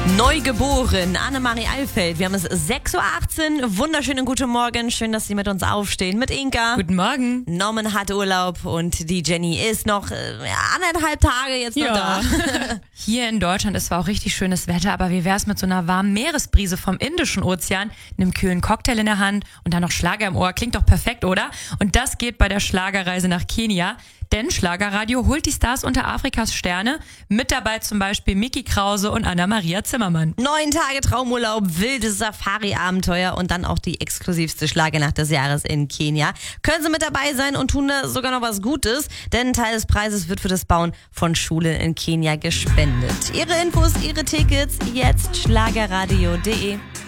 Neugeboren, Annemarie Eilfeld. Wir haben es 6.18 Uhr. Wunderschönen guten Morgen. Schön, dass Sie mit uns aufstehen. Mit Inka. Guten Morgen. Norman hat Urlaub und die Jenny ist noch 1,5 Tage jetzt noch da. Hier in Deutschland ist zwar auch richtig schönes Wetter, aber wie wär's mit so einer warmen Meeresbrise vom Indischen Ozean, einem kühlen Cocktail in der Hand und dann noch Schlager im Ohr? Klingt doch perfekt, oder? Und das geht bei der Schlagerreise nach Kenia. Denn Schlagerradio holt die Stars unter Afrikas Sterne. Mit dabei zum Beispiel Micky Krause und Anna-Maria Zimmermann. 9 Tage Traumurlaub, wildes Safari-Abenteuer und dann auch die exklusivste Schlagernacht des Jahres in Kenia. Können Sie mit dabei sein und tun da sogar noch was Gutes, denn ein Teil des Preises wird für das Bauen von Schulen in Kenia gespendet. Ihre Infos, Ihre Tickets, jetzt schlagerradio.de.